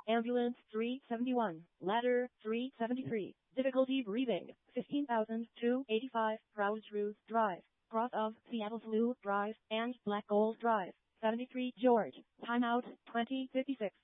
Ambulance 371. Ladder 373. Difficulty breathing 15,285. Proudstruth Drive. Cross of Seattle Blue Drive and Black Gold Drive. 73 George. Timeout 2056.